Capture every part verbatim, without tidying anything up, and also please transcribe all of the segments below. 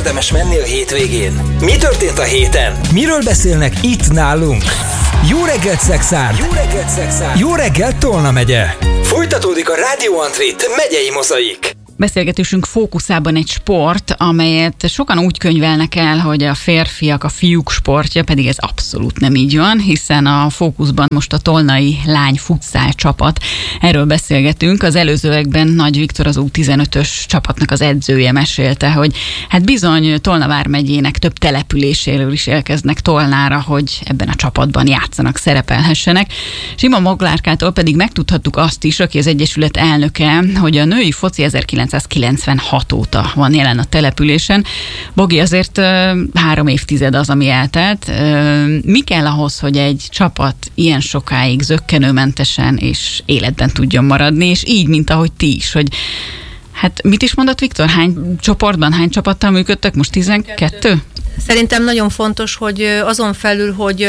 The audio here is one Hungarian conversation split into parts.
érdemes menni a hétvégén? Mi történt a héten? Miről beszélnek itt nálunk? Jó reggelt, Szexárd! Jó reggelt, Szexárd! Jó reggelt, Tolna megye! Folytatódik a Rádió Antrit megyei mozaik. Beszélgetésünk fókuszában egy sport, amelyet sokan úgy könyvelnek el, hogy a férfiak, a fiúk sportja, pedig ez abszolút nem így van, hiszen a fókuszban most a tolnai lány futszál csapat. Erről beszélgetünk. Az előzőekben Nagy Viktor, az U tizenötös csapatnak az edzője mesélte, hogy hát bizony Tolna vármegyének több településéről is elkeznek Tolnára, hogy ebben a csapatban játszanak, szerepelhessenek. Sima Moglárkától pedig megtudhattuk azt is, aki az egyesület elnöke, hogy a női foci ezerkilencszázkilencvenhat óta van jelen a településen. Bogi, azért uh, három évtized az, ami eltelt. Uh, mi kell ahhoz, hogy egy csapat ilyen sokáig zökkenőmentesen és életben tudjon maradni, és így, mint ahogy ti is, hogy hát mit is mondott Viktor? Hány csoportban, hány csapattal működtök? Most tizenkettő? Szerintem nagyon fontos, hogy azon felül, hogy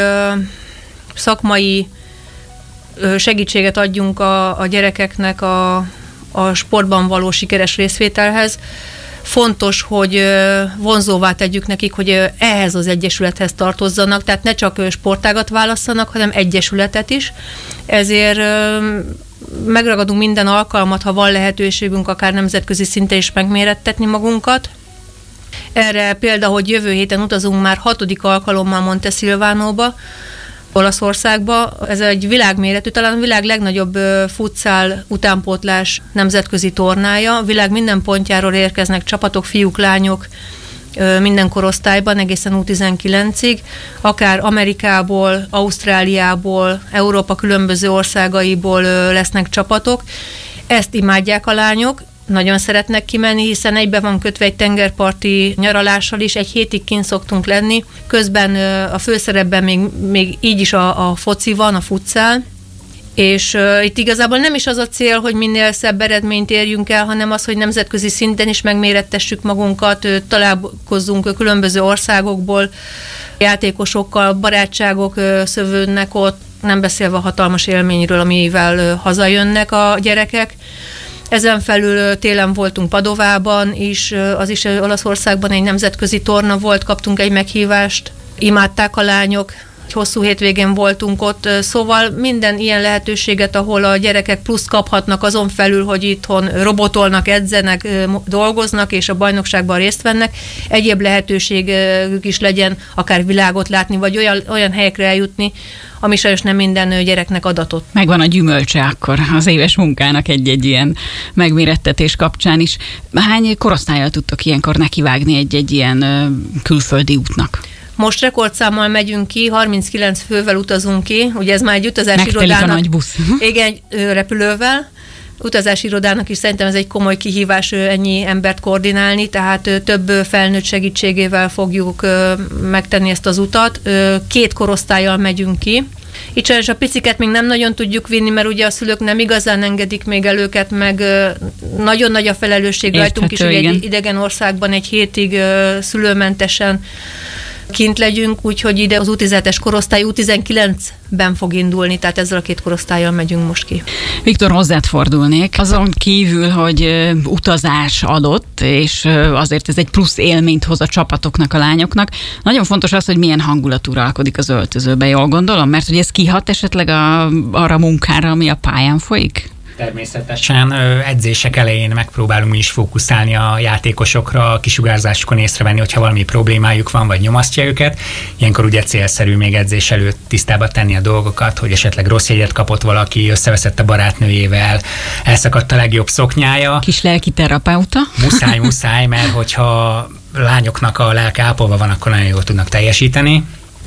szakmai segítséget adjunk a, a gyerekeknek a, a sportban való sikeres részvételhez, fontos, hogy vonzóvá tegyük nekik, hogy ehhez az egyesülethez tartozzanak, tehát ne csak sportágat válasszanak, hanem egyesületet is. Ezért megragadunk minden alkalmat, ha van lehetőségünk, akár nemzetközi szinten is megmérettetni magunkat. Erre például, hogy jövő héten utazunk már hatodik alkalommal Montesilvánóba, Olaszországba. Ez egy világméretű, talán a világ legnagyobb futszál utánpótlás nemzetközi tornája. A világ minden pontjáról érkeznek csapatok, fiúk, lányok, minden korosztályban, egészen U tizenkilencig, akár Amerikából, Ausztráliából, Európa különböző országaiból lesznek csapatok. Ezt imádják a lányok, nagyon szeretnek kimenni, hiszen egybe van kötve egy tengerparti nyaralással is, egy hétig kint szoktunk lenni, közben a főszerepben még, még így is a, a foci van, a futszál, és uh, itt igazából nem is az a cél, hogy minél szebb eredményt érjünk el, hanem az, hogy nemzetközi szinten is megmérettessük magunkat, uh, találkozzunk uh, különböző országokból, játékosokkal, barátságok uh, szövődnek ott, nem beszélve a hatalmas élményről, amivel uh, hazajönnek a gyerekek. Ezen felül télen voltunk Padovában is, az is Olaszországban egy nemzetközi torna volt, kaptunk egy meghívást, imádták a lányok, hosszú hétvégén voltunk ott, szóval minden ilyen lehetőséget, ahol a gyerekek plusz kaphatnak azon felül, hogy itthon robotolnak, edzenek, dolgoznak, és a bajnokságban részt vennek, egyéb lehetőségük is legyen, akár világot látni, vagy olyan, olyan helyekre eljutni, ami sajnos nem minden gyereknek adatot. Megvan a gyümölcse akkor az éves munkának egy-egy ilyen megmérettetés kapcsán is. Hány korosztállyal tudtok ilyenkor nekivágni egy-egy ilyen külföldi útnak? Most rekordszámmal megyünk ki, harminckilenc fővel utazunk ki, ugye ez már egy utazási Megtelik irodának. a nagy busz. Igen, egy repülővel. Utazási irodának is szerintem ez egy komoly kihívás ennyi embert koordinálni, tehát több felnőtt segítségével fogjuk megtenni ezt az utat. Két korosztállyal megyünk ki. Itt sajnos a piciket még nem nagyon tudjuk vinni, mert ugye a szülők nem igazán engedik még el őket, meg nagyon nagy a felelősség rajtunk is, hogy egy idegen országban egy hétig szülőmentesen kint legyünk, úgyhogy ide az U tizenhetes korosztály U tizenkilencben fog indulni, tehát ezzel a két korosztállyal megyünk most ki. Viktor, hozzád fordulnék. Azon kívül, hogy utazás adott, és azért ez egy plusz élményt hoz a csapatoknak, a lányoknak, nagyon fontos az, hogy milyen hangulat uralkodik az öltözőben, jól gondolom? Mert hogy ez kihat esetleg a, arra munkára, ami a pályán folyik? Természetesen edzések elején megpróbálunk mi is fókuszálni a játékosokra, a kisugárzásukon észrevenni, hogyha valami problémájuk van, vagy nyomasztja őket. Ilyenkor ugye célszerű még edzés előtt tisztába tenni a dolgokat, hogy esetleg rossz jegyet kapott valaki, összeveszett a barátnőjével, elszakadt a legjobb szoknyája. Kis lelki terapeuta. Muszáj, muszáj, mert hogyha lányoknak a lelke ápolva van, akkor nagyon jól tudnak teljesíteni.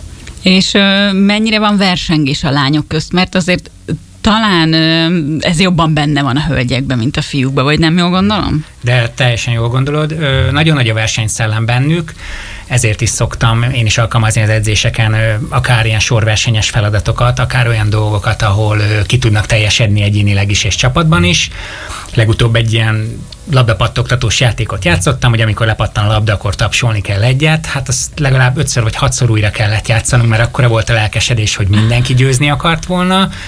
És mennyire van versengés a lányok közt? Mert azért talán ez jobban benne van a hölgyekben, mint a fiúkban, vagy nem jól gondolom? De teljesen jól gondolod. Nagyon nagy a versenyszellem bennük, ezért is szoktam én is alkalmazni az edzéseken akár ilyen sorversenyes feladatokat, akár olyan dolgokat, ahol ki tudnak teljesedni egyénileg is és csapatban is. Legutóbb egy ilyen labdapattogtatós játékot játszottam, hogy amikor lepattan a labda, akkor tapsolni kell egyet. Hát azt legalább ötször vagy hatszor újra kellett játszanunk, mert akkora volt a lelkesedés, hogy mindenki győzni akart volna.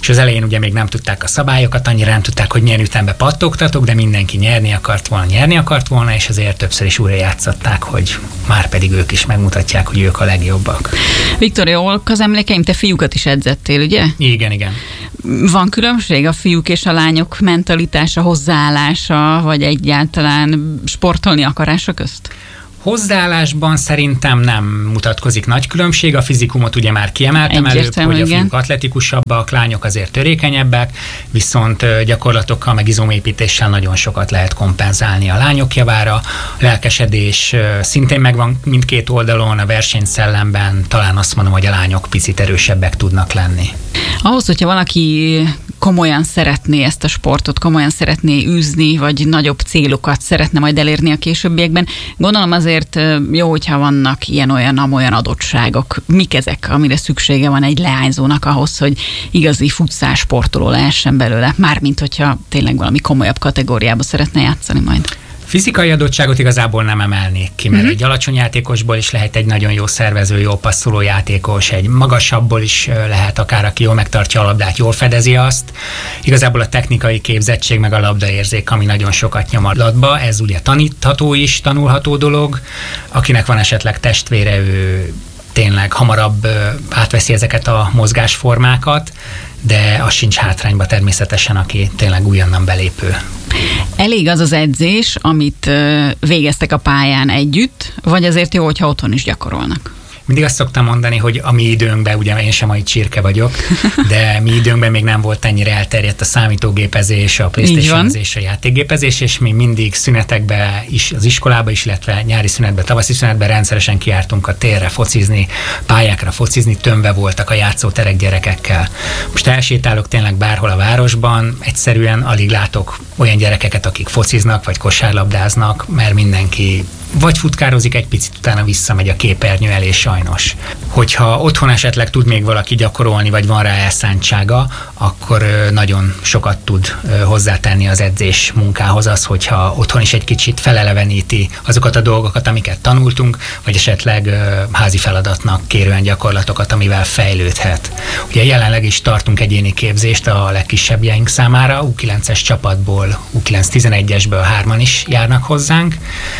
és az elején ugye még nem tudták a szabályokat, annyira nem tudták, hogy milyen ütembe pattogtatok, de mindenki nyerni akart volna, nyerni akart volna, és azért többször is újra játszották, hogy már pedig ők is megmutatják, hogy ők a legjobbak. Viktor, jól az emlékeim, te fiúkat is edzettél, ugye? Igen, igen. Van különbség a fiúk és a lányok mentalitása, hozzáállása, vagy egyáltalán sportolni akarása közt? Hozzáállásban szerintem nem mutatkozik nagy különbség, a fizikumot ugye már kiemeltem előbb, hogy a fiúk atletikusabbak, lányok azért törékenyebbek, viszont gyakorlatokkal meg izomépítéssel nagyon sokat lehet kompenzálni a lányok javára. A lelkesedés szintén megvan mindkét oldalon, a versenyszellemben talán azt mondom, hogy a lányok picit erősebbek tudnak lenni. Ahhoz, hogyha valaki komolyan szeretné ezt a sportot, komolyan szeretné űzni, vagy nagyobb célokat szeretne majd elérni a későbbiekben, gondolom azért jó, hogyha vannak ilyen-olyan-olyan adottságok. Mik ezek, amire szüksége van egy leányzónak ahhoz, hogy igazi futszál sportoló lehessen belőle? Mármint, hogyha tényleg valami komolyabb kategóriába szeretne játszani majd. Fizikai adottságot igazából nem emelnék ki, mert uh-huh. egy alacsony játékosból is lehet egy nagyon jó szervező, jó passzoló játékos, egy magasabbból is lehet akár, aki jól megtartja a labdát, jól fedezi azt. Igazából a technikai képzettség meg a labdaérzék, ami nagyon sokat nyom a labdba, ez ugye tanítható is, tanulható dolog. Akinek van esetleg testvére, ő tényleg hamarabb átveszi ezeket a mozgásformákat, de az sincs hátrányba természetesen, aki tényleg újonnan belépő. Elég az az edzés, amit végeztek a pályán együtt, vagy azért jó, hogyha otthon is gyakorolnak? Mindig azt szoktam mondani, hogy a mi időnkben, ugye én sem mai csirke vagyok, de mi időnkben még nem volt ennyire elterjedt a számítógépezés, a PlayStation-ezés, a játékgépezés, és mi mindig szünetekbe is, az iskolába is, illetve nyári szünetbe, tavaszi szünetbe rendszeresen kijártunk a térre focizni, pályákra focizni, tömve voltak a játszóterek gyerekekkel. Most elsétálok tényleg bárhol a városban, egyszerűen alig látok olyan gyerekeket, akik fociznak, vagy kosárlabdáznak, mert mindenki vagy futkározik egy picit, utána visszamegy a képernyő elé sajnos. Hogyha otthon esetleg tud még valaki gyakorolni, vagy van rá elszántsága, akkor nagyon sokat tud hozzátenni az edzés munkához az, hogyha otthon is egy kicsit feleleveníti azokat a dolgokat, amiket tanultunk, vagy esetleg házi feladatnak kérően gyakorlatokat, amivel fejlődhet. Ugye jelenleg is tartunk egyéni képzést a legkisebbjeink számára, U kilences csapatból, U kilenc tizenegyesből hárman is járnak hozzánk,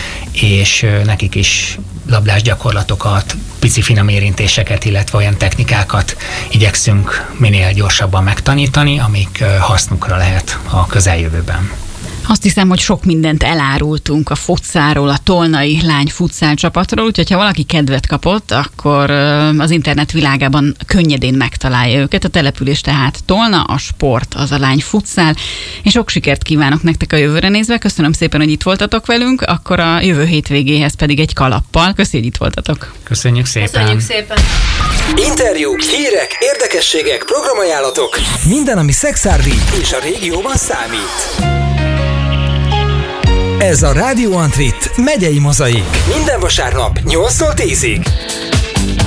és nekik is labdás gyakorlatokat, pici finom érintéseket, illetve olyan technikákat igyekszünk minél gyorsabban megtanítani, amik hasznukra lehet a közeljövőben. Azt hiszem, hogy sok mindent elárultunk a futszáról, a tolnai lány futszál csapatról, úgyhogy ha valaki kedvet kapott, akkor az internet világában könnyedén megtalálja őket. A település tehát Tolna, a sport az a lány futszál, és sok sikert kívánok nektek a jövőre nézve. Köszönöm szépen, hogy itt voltatok velünk, akkor a jövő hétvégéhez pedig egy kalappal. Köszönjük, hogy itt voltatok. Köszönjük szépen. Köszönjük szépen. Interjúk, hírek, érdekességek, programajánlatok. Minden, ami szexárdi és a régióban számít. Ez a Radio Antrit megyei mozaik. Minden vasárnap nyolctól tízig.